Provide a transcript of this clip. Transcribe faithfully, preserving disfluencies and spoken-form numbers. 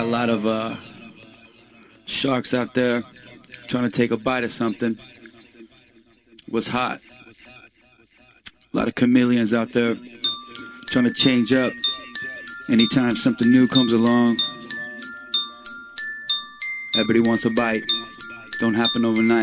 a lot of uh, sharks out there trying to take a bite of something. What's hot? A lot of chameleons out there trying to change up anytime something new comes along. Everybody wants a bite. Don't happen overnight.